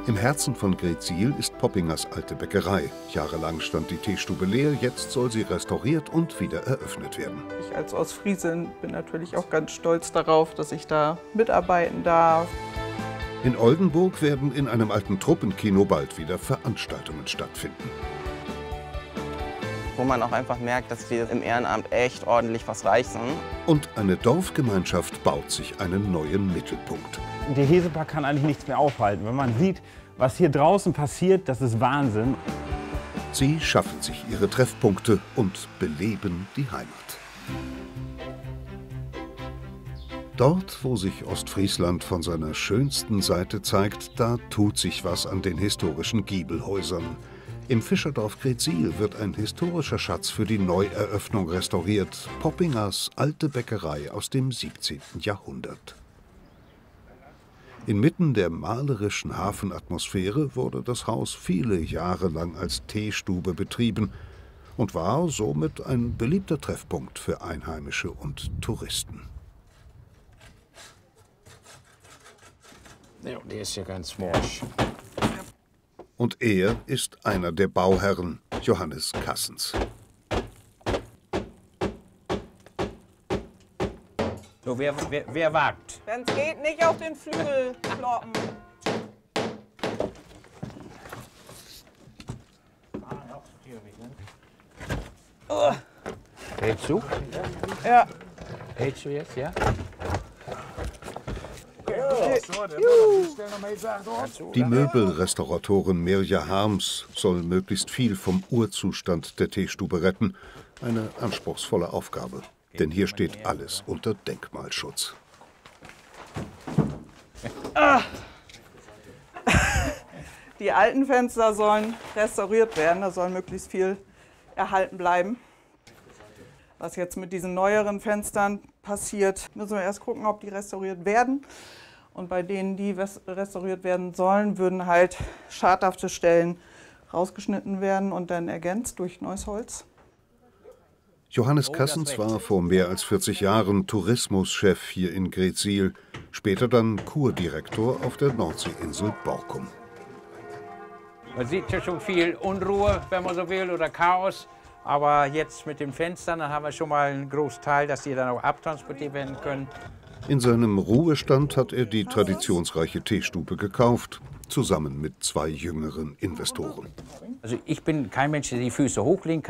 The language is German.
Im Herzen von Greetsiel ist Poppingers alte Bäckerei. Jahrelang stand die Teestube leer, jetzt soll sie restauriert und wieder eröffnet werden. Ich als Ostfriesin bin natürlich auch ganz stolz darauf, dass ich da mitarbeiten darf. In Oldenburg werden in einem alten Truppenkino bald wieder Veranstaltungen stattfinden. Wo man auch einfach merkt, dass wir im Ehrenamt echt ordentlich was reißen. Und eine Dorfgemeinschaft baut sich einen neuen Mittelpunkt. Die Hesepark kann eigentlich nichts mehr aufhalten. Wenn man sieht, was hier draußen passiert, das ist Wahnsinn. Sie schaffen sich ihre Treffpunkte und beleben die Heimat. Dort, wo sich Ostfriesland von seiner schönsten Seite zeigt, da tut sich was an den historischen Giebelhäusern. Im Fischerdorf Greetsiel wird ein historischer Schatz für die Neueröffnung restauriert. Poppingers alte Bäckerei aus dem 17. Jahrhundert. Inmitten der malerischen Hafenatmosphäre wurde das Haus viele Jahre lang als Teestube betrieben und war somit ein beliebter Treffpunkt für Einheimische und Touristen. Ja, die ist ja ganz morsch. Und er ist einer der Bauherren, Johannes Kassens. So, wer wagt? Wenn es geht, nicht auf den Flügel kloppen. Hältst du? Ja. Hältst du jetzt, ja? Die Möbelrestauratorin Mirja Harms soll möglichst viel vom Urzustand der Teestube retten. Eine anspruchsvolle Aufgabe, denn hier steht alles unter Denkmalschutz. Die alten Fenster sollen restauriert werden, da soll möglichst viel erhalten bleiben. Was jetzt mit diesen neueren Fenstern passiert, müssen wir erst gucken, ob die restauriert werden. Und bei denen, die restauriert werden sollen, würden halt schadhafte Stellen rausgeschnitten werden und dann ergänzt durch neues Holz. Johannes Kassens war vor mehr als 40 Jahren Tourismuschef hier in Greetsiel, später dann Kurdirektor auf der Nordseeinsel Borkum. Man sieht ja schon viel Unruhe, wenn man so will, oder Chaos. Aber jetzt mit den Fenstern, dann haben wir schon mal einen Großteil, dass die dann auch abtransportiert werden können. In seinem Ruhestand hat er die traditionsreiche Teestube gekauft, zusammen mit 2 jüngeren Investoren. Also ich bin kein Mensch, der die Füße hochlegen kann.